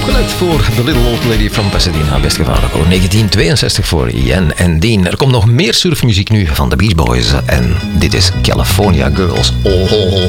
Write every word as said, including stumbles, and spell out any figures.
opgelet voor The Little Old Lady from Pasadena. Best gevaarlijk hoor. negentien tweeënzestig voor Ian en Dean. Er komt nog meer surfmuziek nu van de Beach Boys. En dit is California Girls. Oh, oh, oh.